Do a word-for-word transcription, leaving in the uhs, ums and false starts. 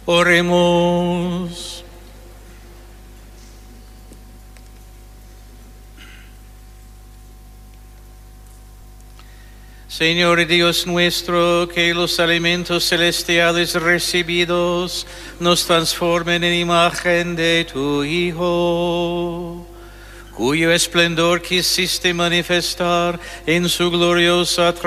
Oremos. Señor Dios nuestro, que los alimentos celestiales recibidos nos transformen en imagen de tu Hijo, cuyo esplendor quisiste manifestar en su gloriosa